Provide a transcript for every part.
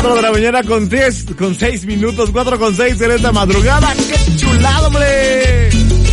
4 de la mañana con 6 minutos, 4:06 en esta madrugada. ¡Qué chulado, hombre!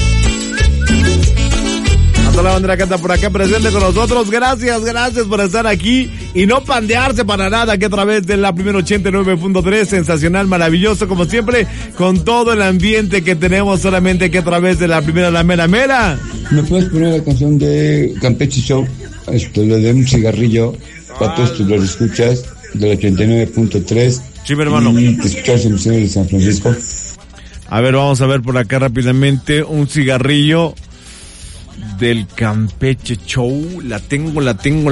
A toda la bandera que anda por acá presente con nosotros. Gracias por estar aquí y no pandearse para nada aquí a través de la primera 89.3. Sensacional, maravilloso, como siempre, con todo el ambiente que tenemos solamente aquí a través de la primera, la mera mera. ¿Me puedes poner la canción de Campeche Show? Lo de un cigarrillo, para todos tú lo escuchas, del 89.3. Sí, mi hermano. Y te escuchas en de San Francisco. A ver, vamos a ver por acá rápidamente un cigarrillo del Campeche Show. La tengo.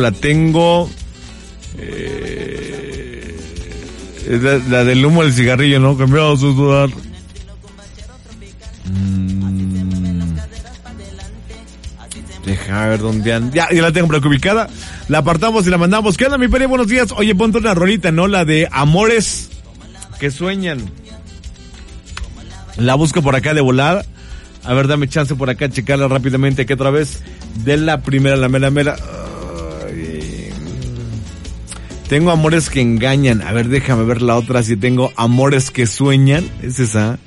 Es la del humo del cigarrillo, ¿no? Cambiado su sudar. Deja ver dónde anda. Ya la tengo preubicada. La apartamos y la mandamos. ¿Qué onda, mi Peri? Buenos días. Oye, ponte una rolita, ¿no? La de Amores que Sueñan. La busco por acá de volada. A ver, dame chance por acá, checarla rápidamente aquí otra vez. De la primera, la mera. Ay. Tengo Amores que Engañan. A ver, déjame ver la otra. Si tengo Amores que Sueñan. ¿Es esa?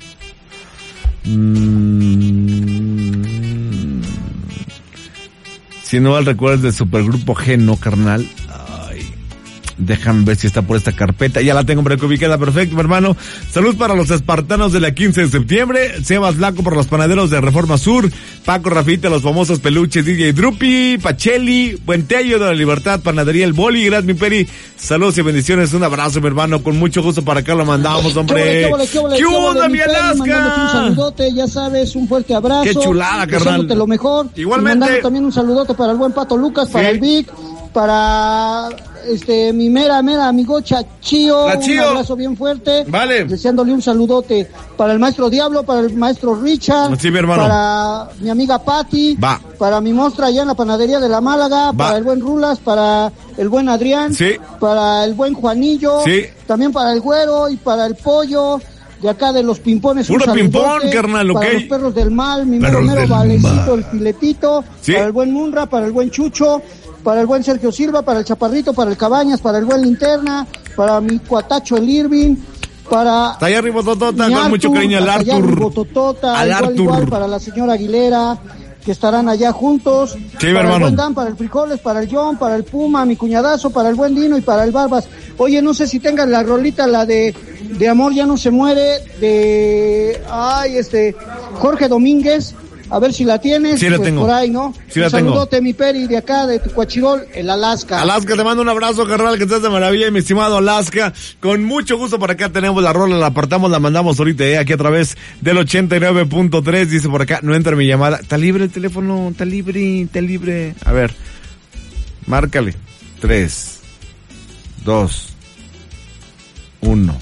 Si no mal recuerdas del Supergrupo G, ¿no, carnal? Ay, déjame ver si está por esta carpeta. Ya la tengo preubicada, perfecto, mi hermano. Salud para los espartanos de la 15 de septiembre. Sebas Blanco por los panaderos de Reforma Sur. Paco Rafita, los famosos peluches, DJ Drupi, Pacheli, Puentello de la Libertad, Panadería El Boli. Gracias, mi Peri. Saludos y bendiciones. Un abrazo, mi hermano. Con mucho gusto para acá lo mandamos, hombre. ¿Qué onda, mi Alaska? Un saludote, ya sabes, un fuerte abrazo. Qué chulada, carnal. Lo mejor. Igualmente. Mandando también un saludote para el buen Pato Lucas, para el Vic, para mi mera amigocha Chío. Un abrazo bien fuerte. Vale. Deseándole un saludote para el maestro Diablo, para el maestro Richard. Sí, mi hermano. Para mi amiga Patti. Va. Para mi monstruo allá en la panadería de la Málaga. Para el buen Rulas, para el buen Adrián. Sí. Para el buen Juanillo. Sí. También para el Güero y para el Pollo. De acá de los pimpones. Puro pimpón, carnal, para los perros del mal, mi mero Valecito, el Filetito. ¿Sí? Para el buen Munra, para el buen Chucho, para el buen Sergio Silva, para el Chaparrito, para el Cabañas, para el buen Linterna, para mi cuatacho el Irving, para... Está allá arriba, Totota, con mucho cariño al Artur. Igual para la señora Aguilera, que estarán allá juntos. Sí, para hermano. el buen Dan, para el Frijoles, para el John, para el Puma, mi cuñadazo, para el buen Dino y para el Barbas. Oye, no sé si tengan la rolita, la de Amor ya no se muere, de Jorge Domínguez. A ver si la tienes. Sí, la tengo. Por ahí, ¿no? Sí, la tengo. Un saludote, mi Peri, de acá, de Tucuachirol, el Alaska. Alaska, te mando un abrazo, carnal, que estás de maravilla, mi estimado Alaska. Con mucho gusto por acá tenemos la rola, la apartamos, la mandamos ahorita, aquí a través del 89.3. Dice por acá, no entra mi llamada. Está libre el teléfono, está libre. A ver, márcale. 3, 2, 1.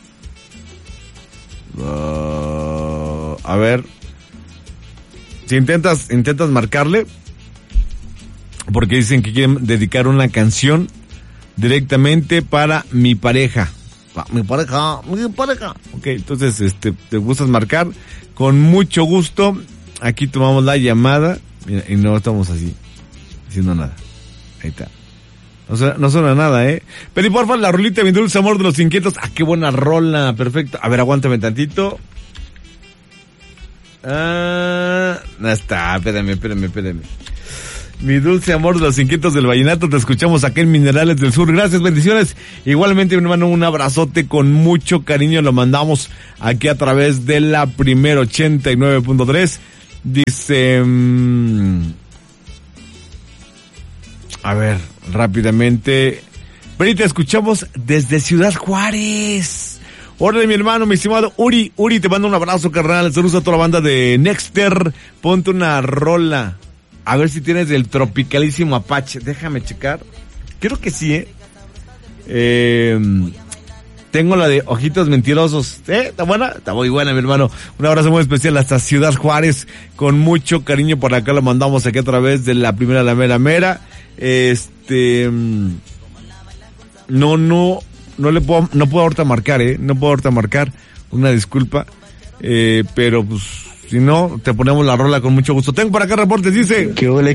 A ver. Si intentas marcarle, porque dicen que quieren dedicar una canción directamente para mi pareja. Mi pareja. Ok, entonces, te gustas marcar, con mucho gusto, aquí tomamos la llamada, mira, y no estamos así, haciendo nada. Ahí está. No suena nada, Pero porfa, la rolita Mi Dulce Amor de los Inquietos. Ah, qué buena rola, perfecto. A ver, aguántame tantito. No está, espérame. Mi Dulce Amor de los Inquietos del Vallenato, te escuchamos acá en Minerales del Sur. Gracias, bendiciones. Igualmente, mi hermano, un abrazote con mucho cariño, lo mandamos aquí a través de la primera 89.3. Dice, a ver, rápidamente. Pero te escuchamos desde Ciudad Juárez. Órale, mi hermano, mi estimado Uri, te mando un abrazo, carnal. Saludos a toda la banda de Nexter. Ponte una rola. A ver si tienes el tropicalísimo Apache. Déjame checar. Creo que sí, Tengo la de Ojitos Mentirosos. ¿Está buena? Está muy buena, mi hermano. Un abrazo muy especial hasta Ciudad Juárez. Con mucho cariño por acá lo mandamos aquí a través de la primera, la mera. No puedo ahorita marcar, no puedo ahorita marcar, una disculpa, pero pues Si no, te ponemos la rola con mucho gusto. Tengo por acá reportes, dice. ¿Qué ole,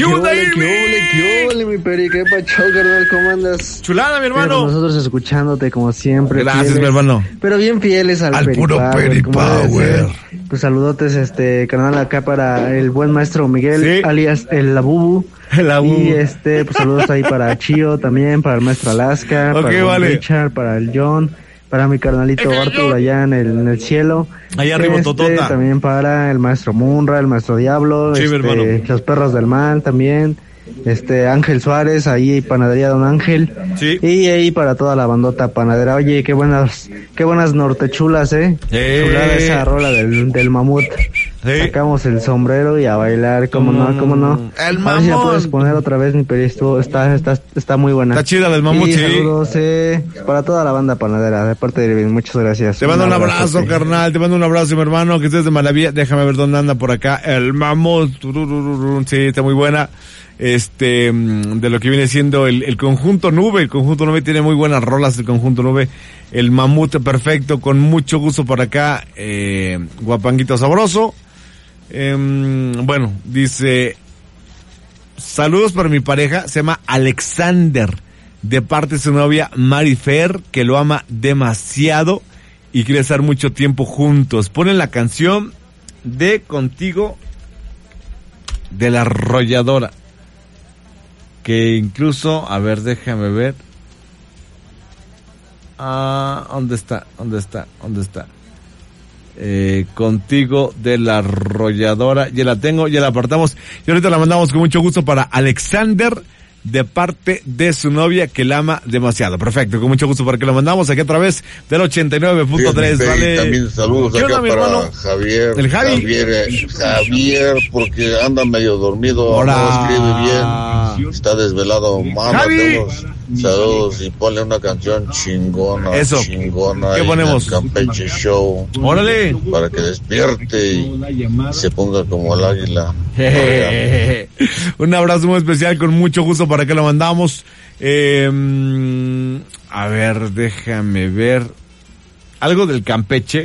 mi peri? ¿Qué pacho, carnal? ¿Cómo andas? Chulada, mi hermano. Nosotros escuchándote como siempre. Gracias, fieles, mi hermano. Pero bien fieles al puro Peripower. Pues saludotes, carnal, acá para el buen maestro Miguel, Sí. alias el Labubu. Y pues saludos ahí para Chío también, para el maestro Alaska, Ok, para el vale. Richard, para el John, para mi carnalito Arthur allá en el cielo. Allá arriba, Totota. También para el maestro Munra, el maestro Diablo, Sí, mi hermano. los perros del mal también. Ángel Suárez, ahí Panadería Don Ángel. Sí. Y ahí para toda la bandota panadera. Oye, qué buenas nortechulas, chulada esa rola del mamut. Sí. Sacamos el sombrero y a bailar, cómo no. El A ver si la mamón. puedes poner otra vez, mi peri, está muy buena. Está chida del mamut, y sí. saludos, para toda la banda panadera, de parte de Irving, muchas gracias. Te mando un abrazo, abrazote. carnal. Te mando un abrazo, mi hermano. Que estés de maravilla. Déjame ver dónde anda por acá. El mamut. Sí, está muy buena. De lo que viene siendo el conjunto nube. El conjunto nube tiene muy buenas rolas. El conjunto nube. El mamut perfecto. Con mucho gusto por acá. Guapanguito sabroso. Bueno, dice. Saludos para mi pareja. Se llama Alexander. De parte de su novia Marifer. Que lo ama demasiado. Y quiere estar mucho tiempo juntos. Ponen la canción de Contigo de la Arrolladora. Que incluso, a ver, déjame ver. ¿Dónde está? Contigo de la Arrolladora. Ya la tengo, ya la apartamos. Y ahorita la mandamos con mucho gusto para Alexander, de parte de su novia que la ama demasiado. Perfecto, con mucho gusto para que lo mandamos aquí a través del 89.3, ¿vale? También saludos ¿Qué acá onda, mi para hermano? Javier. ¿El Javi? Javier, porque anda medio dormido, Hola. no escribe bien, está desvelado. Javi. Saludos y ponle una canción chingona. Eso. Chingona. ¿Qué ahí ponemos? en el Campeche Show. Órale. Para que despierte y se ponga como el águila. Un abrazo muy especial, con mucho gusto para que lo mandamos. A ver, déjame ver. Algo del Campeche.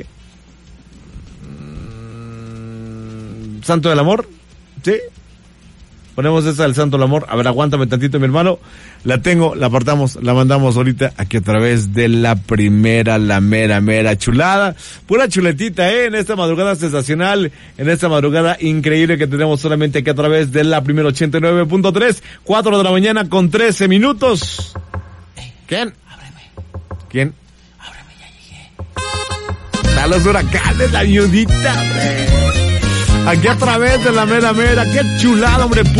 Santo del Amor. ¿Sí? Ponemos esa del Santo del Amor. A ver, aguántame tantito, mi hermano. La tengo, la apartamos, la mandamos ahorita aquí a través de la primera, la mera chulada. Pura chuletita, en esta madrugada sensacional, en esta madrugada increíble que tenemos solamente aquí a través de la primera 89.3, 4 de la mañana con 13 minutos. ¿Quién? ¿Quién? Ábreme, ya llegué. A los huracanes, la ayudita, hombre. Aquí a través de la mera, qué chulada, hombre.